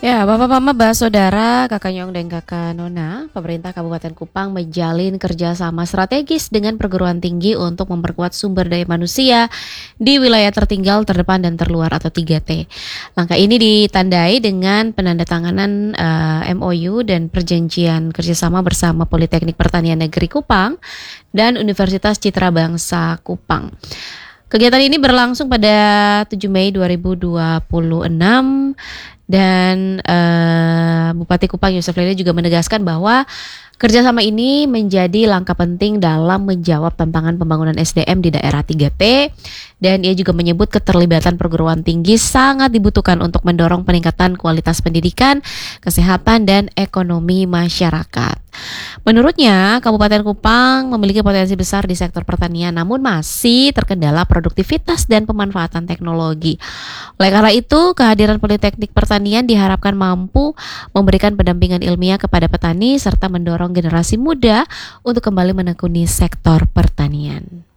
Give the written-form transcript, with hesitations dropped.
Ya, Bapak Mama, Saudara, Kakak Nyong dan Kakak Nona, pemerintah Kabupaten Kupang menjalin kerjasama strategis dengan perguruan tinggi untuk memperkuat sumber daya manusia di wilayah tertinggal, terdepan, dan terluar atau 3T. Langkah ini ditandai dengan penandatanganan MOU dan perjanjian kerjasama bersama Politeknik Pertanian Negeri Kupang dan Universitas Citra Bangsa Kupang. Kegiatan ini berlangsung pada 7 Mei 2026 dan Bupati Kupang Yusuf Lili juga menegaskan bahwa kerjasama ini menjadi langkah penting dalam menjawab tantangan pembangunan SDM di daerah 3T, dan ia juga menyebut keterlibatan perguruan tinggi sangat dibutuhkan untuk mendorong peningkatan kualitas pendidikan, kesehatan, dan ekonomi masyarakat. Menurutnya, Kabupaten Kupang memiliki potensi besar di sektor pertanian, namun masih terkendala produktivitas dan pemanfaatan teknologi. Oleh karena itu, kehadiran Politeknik Pertanian diharapkan mampu memberikan pendampingan ilmiah kepada petani serta mendorong generasi muda untuk kembali menekuni sektor pertanian.